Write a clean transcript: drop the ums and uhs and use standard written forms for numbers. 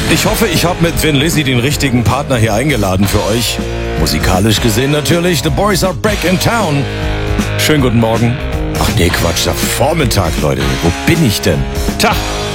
Ich hoffe, ich habe mit Thin Lizzy den richtigen Partner hier eingeladen für euch. Musikalisch gesehen natürlich, The Boys Are Back in Town. Schönen guten Morgen. Ach nee, Quatsch, da Vormittag, Leute. Wo bin ich denn? Tag.